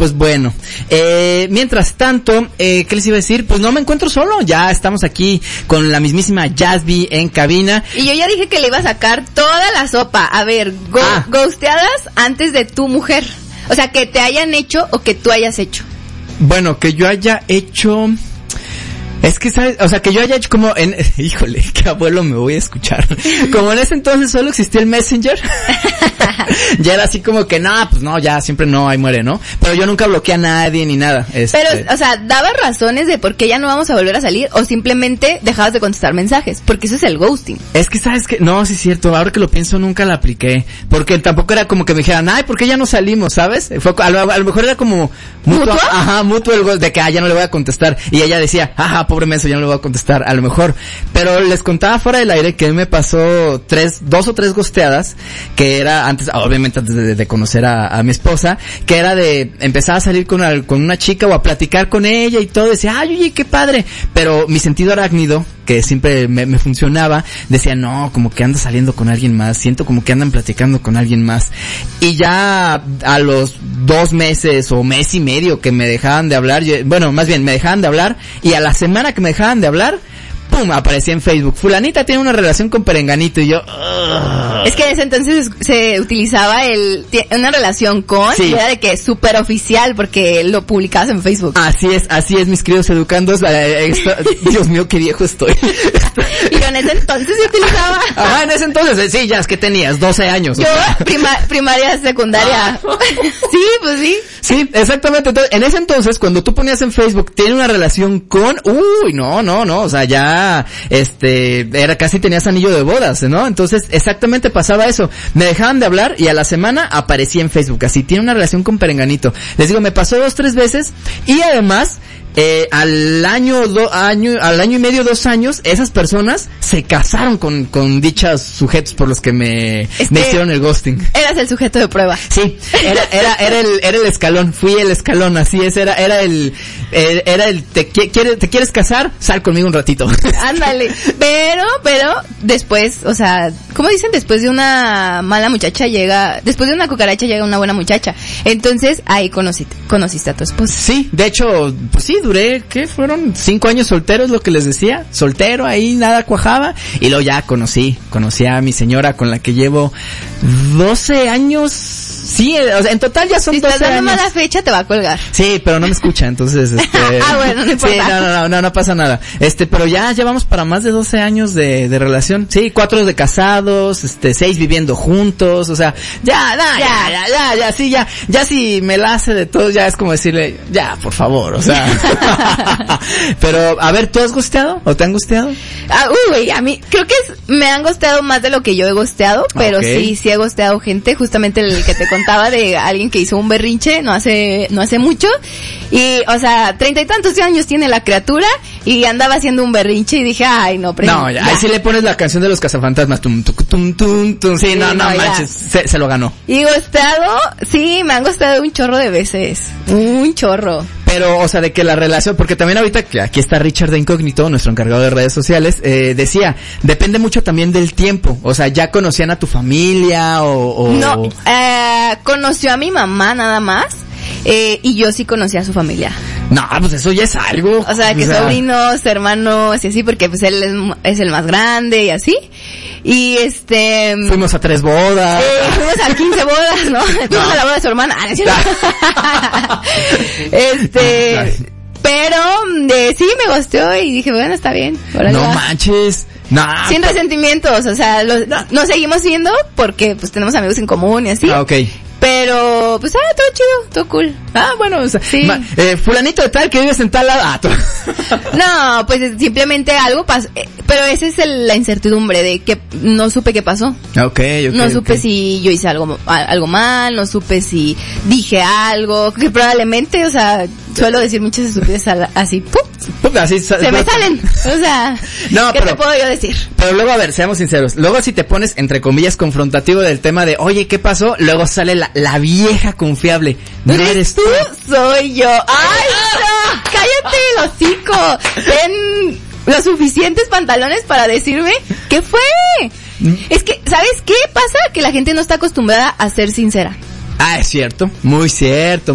pues bueno. Mientras tanto, ¿qué les iba a decir? Pues no me encuentro solo, ya estamos aquí con la mismísima Yasby en cabina. Y yo ya dije que le iba a sacar toda la sopa. A ver, ghosteadas antes de tu mujer. O sea, que te hayan hecho o que tú hayas hecho. Bueno, que yo haya hecho... Es que, ¿sabes? O sea, que yo haya hecho como en... Híjole, qué abuelo me voy a escuchar. Como en ese entonces solo existía el Messenger. Ya era así como que, pues no, ya siempre no, ahí muere, ¿no? Pero yo nunca bloqueé a nadie ni nada. Pero, o sea, ¿dabas razones de por qué ya no vamos a volver a salir? ¿O simplemente dejabas de contestar mensajes? Porque eso es el ghosting. Es que, ¿sabes qué? No, sí es cierto. Ahora que lo pienso, nunca la apliqué. Porque tampoco era como que me dijeran, ¿por qué ya no salimos? ¿Sabes? A lo mejor era como... ¿Mutuo? Ajá, mutuo el ghost, de que, ya no le voy a contestar. Y ella decía, pobre menso, ya no le voy a contestar, a lo mejor. Pero les contaba fuera del aire que me pasó 2 o 3 ghosteadas, que era antes, obviamente antes de conocer a mi esposa, que era de empezar a salir con una chica o a platicar con ella y todo, decía, oye, qué padre. Pero mi sentido arácnido, que siempre me funcionaba, decía, no, como que anda saliendo con alguien más, siento como que andan platicando con alguien más. Y ya a los 2 meses o mes y medio que me dejaban de hablar, más bien me dejaban de hablar, y a la semana que me dejaban de hablar, ¡pum!, aparecía en Facebook, fulanita tiene una relación con perenganito, y yo... Es que en ese entonces se utilizaba una relación con, sí. Y era de que súper oficial, porque lo publicabas en Facebook. Así es, mis queridos educandos, Dios mío, qué viejo estoy. Y en ese entonces se utilizaba... En ese entonces, sí, ya es que tenías 12 años. Yo, primaria, secundaria. Sí, pues sí. Sí, exactamente. Entonces, en ese entonces, cuando tú ponías en Facebook, tiene una relación con... no, o sea, ya, era casi tenías anillo de bodas, ¿no? Entonces, exactamente pasaba eso. Me dejaban de hablar y a la semana aparecía en Facebook, así, tiene una relación con perenganito. Les digo, me pasó 2, 3 veces, y además... al año y medio, 2 años, esas personas se casaron con dichos sujetos por los que me hicieron el ghosting. Eras el sujeto de prueba. Sí, era el escalón, fui el escalón, así es, era el ¿te quieres casar? Sal conmigo un ratito. Ándale. Pero después, o sea, ¿cómo dicen? Después de una una cucaracha llega una buena muchacha. Entonces, ahí conociste a tu esposa. Sí, de hecho, pues sí, duré, ¿qué? Fueron 5 años solteros, lo que les decía, soltero, ahí nada cuajaba, y luego ya conocí a mi señora con la que llevo 12 años, sí, o sea, en total ya son 12 años. Si estás dando mala fecha, te va a colgar. Sí, pero no me escucha, entonces, bueno, no importa. Sí, no pasa nada. Pero ya llevamos para más de 12 años de relación, sí, 4 de casados, 6 viviendo juntos, o sea, ya, si me la hace de todo, ya es como decirle, ya, por favor, o sea. Pero, a ver, ¿tú has ghosteado? ¿O te han ghosteado? A mí, creo que me han ghosteado más de lo que yo he ghosteado, pero sí he ghosteado gente, justamente el que te contaba de alguien que hizo un berrinche no hace mucho, y, o sea, 30 y tantos años tiene la criatura, y andaba haciendo un berrinche, y dije, ahí sí le pones la canción de los cazafantasmas, tum, sí, no manches, se lo ganó. Y ghosteado, sí, me han ghosteado un chorro de veces, un chorro. Pero, o sea, de que la relación, porque también ahorita, que aquí está Richard de Incógnito, nuestro encargado de redes sociales, decía, depende mucho también del tiempo, o sea, ¿ya conocían a tu familia o...? No, conoció a mi mamá nada más, y yo sí conocí a su familia. No, pues eso ya es algo. O sea, que sobrinos, hermanos y así, porque pues él es el más grande y así. Y fuimos a 3 bodas. Fuimos a 15 bodas, ¿no? Fuimos a la boda de su hermana. Pero sí me gustó y dije, bueno, está bien. No manches. No. Sin resentimientos, o sea, nos seguimos viendo porque pues tenemos amigos en común y así. Okay. Pero, pues, todo chido, todo cool. Bueno, o sea, sí. Fulanito de tal que vives en tal lado. No, pues simplemente algo pasó, pero esa es la incertidumbre de que no supe qué pasó. Okay. No supe si yo hice algo mal, no supe si dije algo, que probablemente, o sea, suelo decir muchas estupideces así, ¡pum! Así se me salen, o sea, no, ¿qué te puedo yo decir? Pero luego, a ver, seamos sinceros, luego si te pones, entre comillas, confrontativo del tema de, oye, ¿qué pasó? Luego sale la vieja confiable. ¿No eres tú? Soy yo. ¡Ay, no! ¡Cállate el hocico! Ten los suficientes pantalones para decirme ¿qué fue? Es que, ¿sabes qué pasa? Que la gente no está acostumbrada a ser sincera. Es cierto, muy cierto.